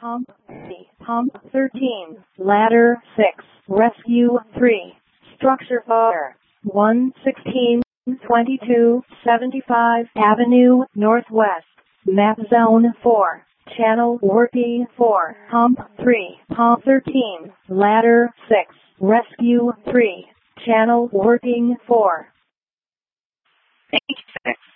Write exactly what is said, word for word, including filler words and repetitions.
Pump three, Pump thirteen, Ladder six, Rescue three, Structure four, one sixteen, twenty-two seventy-five Avenue Northwest, Map Zone four, Channel Working four, Pump three, Pump thirteen, Ladder six, Rescue three, Channel Working four. Thank you, sir.